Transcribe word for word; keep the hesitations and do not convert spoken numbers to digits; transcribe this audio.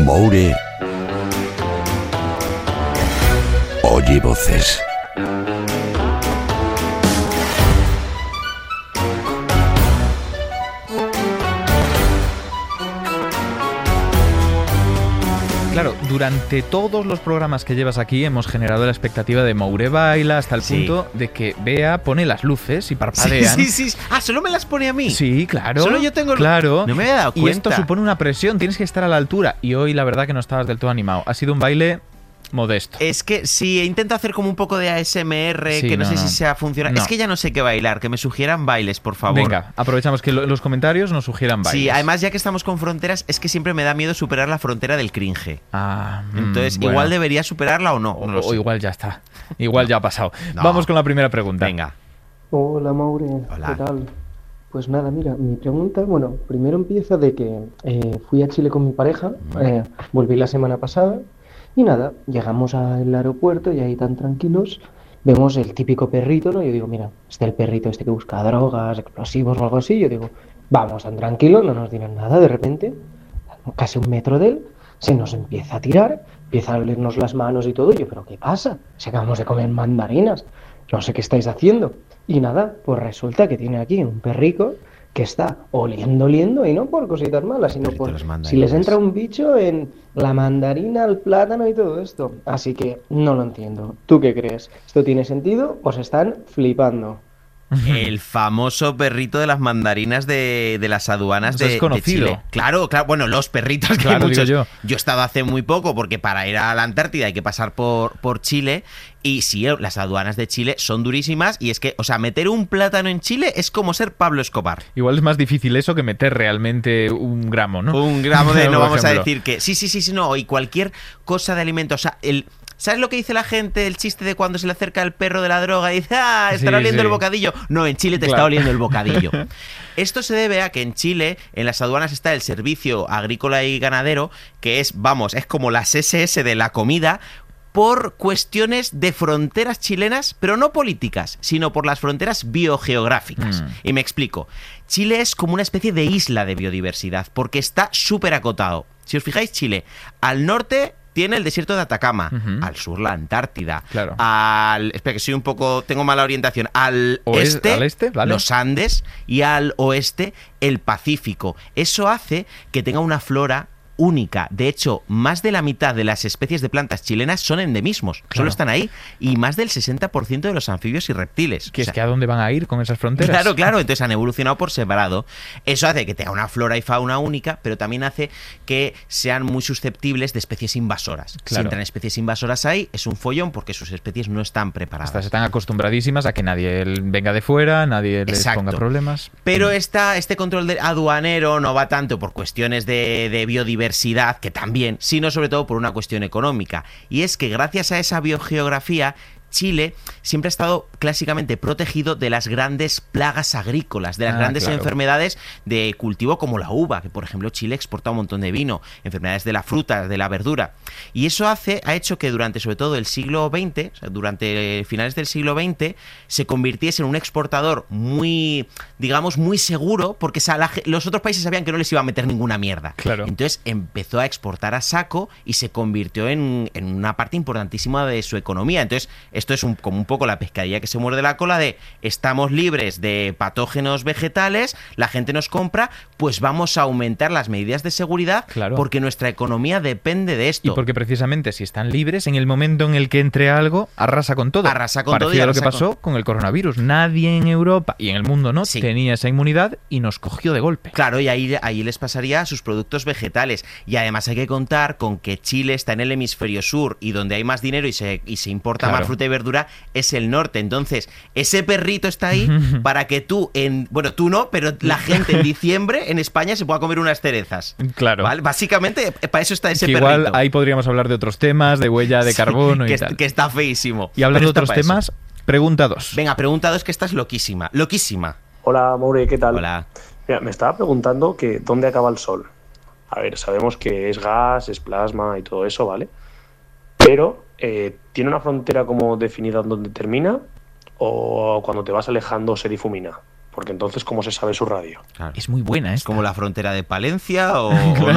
Moure oye voces. Claro, durante todos los programas que llevas aquí hemos generado la expectativa de Moure baila hasta el Sí. punto de que Bea pone las luces y parpadean. Sí, sí, sí. Ah, ¿solo me las pone a mí? Sí, claro. Solo yo tengo el- Claro. No me había dado Y esto cuenta. supone una presión, tienes que estar a la altura. Y hoy la verdad que no estabas del todo animado. Ha sido un baile modesto. Es que sí, intento hacer como un poco de A S M R, Sí, que no, no, sé no. si sea funcionar. No. Es que ya no sé qué bailar, que me sugieran bailes, por favor. Venga, aprovechamos que lo- los comentarios nos sugieran bailes. Sí, además ya que estamos con fronteras, es que siempre me da miedo superar la frontera del cringe. Ah, mm, Entonces, bueno. igual debería superarla o no. O, no lo o sé. igual ya está. Igual ya ha pasado. No. Vamos con la primera pregunta. Venga. Hola Maure, Hola. ¿qué tal? Pues nada, mira, mi pregunta, bueno, primero empieza de que eh, fui a Chile con mi pareja, eh, volví la semana pasada y nada, llegamos al aeropuerto y ahí tan tranquilos, vemos el típico perrito, ¿no? Yo digo, mira, este el perrito este que busca drogas, explosivos o algo así, yo digo, vamos, tan tranquilo, no nos dirán nada, de repente, casi un metro de él, se nos empieza a tirar, empieza a olernos las manos y todo, y yo, ¿pero qué pasa? Si acabamos de comer mandarinas, no sé qué estáis haciendo. Y nada, pues resulta que tiene aquí un perrico que está oliendo, oliendo, y no por cositas malas, sino Perrito por de las si mandarinas. les entra un bicho en la mandarina, el plátano y todo esto. Así que no lo entiendo. ¿Tú qué crees? ¿Esto tiene sentido o se están flipando? El famoso perrito de las mandarinas de, de las aduanas Eso de, es conocido. de Chile. Claro, claro. Bueno, los perritos que Claro, hay muchos. digo yo. Yo he estado hace muy poco porque para ir a la Antártida hay que pasar por, por Chile. Y sí, las aduanas de Chile son durísimas. Y es que, o sea, meter un plátano en Chile es como ser Pablo Escobar. Igual es más difícil eso que meter realmente un gramo, ¿no? Un gramo de, no Por vamos a ejemplo. decir que. Sí, sí, sí, sí, no. Y cualquier cosa de alimento. O sea, el. ¿Sabes lo que dice la gente? El chiste de cuando se le acerca el perro de la droga y dice, ah, estará Sí, oliendo sí. el bocadillo. No, en Chile te Claro. está oliendo el bocadillo. Esto se debe a que en Chile, en las aduanas está el Servicio Agrícola y Ganadero, que es, vamos, es como las ese ese de la comida, por cuestiones de fronteras chilenas, pero no políticas, sino por las fronteras biogeográficas. Mm. Y me explico. Chile es como una especie de isla de biodiversidad, porque está súper acotado. Si os fijáis, Chile, al norte tiene el desierto de Atacama, Ujú. al sur la Antártida, Claro. al... Espera, que soy un poco... tengo mala orientación. Al Oes- este, al este, vale. los Andes, y al oeste, el Pacífico. Eso hace que tenga una flora única. De hecho, más de la mitad de las especies de plantas chilenas son endemismos. Claro. Solo están ahí. Y más del sesenta por ciento de los anfibios y reptiles. Que O es sea, que a dónde van a ir con esas fronteras. Claro, claro, entonces han evolucionado por separado. Eso hace que tenga una flora y fauna única, pero también hace que sean muy susceptibles de especies invasoras. Si Claro. entran especies invasoras ahí, es un follón porque sus especies no están preparadas. Estas están acostumbradísimas a que nadie venga de fuera, nadie les Exacto. ponga problemas. Pero esta, este control de aduanero no va tanto por cuestiones de, de biodiversidad, que también, sino sobre todo por una cuestión económica. Y es que gracias a esa biogeografía, Chile siempre ha estado clásicamente protegido de las grandes plagas agrícolas, de las Ah, grandes claro. enfermedades de cultivo como la uva, que por ejemplo Chile exporta un montón de vino, enfermedades de la fruta, de la verdura. Y eso hace, ha hecho que durante sobre todo el siglo veinte, o sea, durante finales del siglo veinte, se convirtiese en un exportador muy, digamos, muy seguro, porque sa- la ge- los otros países sabían que no les iba a meter ninguna mierda. Claro. Entonces empezó a exportar a saco y se convirtió en, en una parte importantísima de su economía. Entonces, esto es un, como un poco la pescadilla que se muerde la cola de estamos libres de patógenos vegetales, la gente nos compra, pues vamos a aumentar las medidas de seguridad Claro. porque nuestra economía depende de esto. Y porque precisamente si están libres, en el momento en el que entre algo, arrasa con todo. Arrasa con todo y Parecido a lo que arrasa pasó con... el coronavirus. Nadie en Europa y en el mundo no Sí. tenía esa inmunidad y nos cogió de golpe. Claro, y ahí, ahí les pasaría a sus productos vegetales. Y además hay que contar con que Chile está en el hemisferio sur y donde hay más dinero y se, y se importa Claro. más fruta y verdura es el norte. Entonces, ese perrito está ahí para que tú, en bueno, tú no, pero la gente en diciembre en España se pueda comer unas cerezas. Claro. ¿Vale? Básicamente, eh, para eso está ese Que perrito. igual ahí podríamos hablar de otros temas, de huella de Sí, carbono que, y est- tal. que está feísimo. Y hablando de Pero otros está para eso. temas, pregunta dos. Venga, pregunta dos, que estás loquísima. Loquísima. Hola, Maure, ¿qué tal? Hola. Mira, me estaba preguntando que dónde acaba el Sol. A ver, sabemos que es gas, es plasma y todo eso, ¿vale? Pero, eh, ¿tiene una frontera como definida donde termina? ¿O cuando te vas alejando se difumina? Porque entonces, ¿cómo se sabe su radio? Claro. Es muy buena, ¿eh? ¿Es como la frontera de Palencia o, o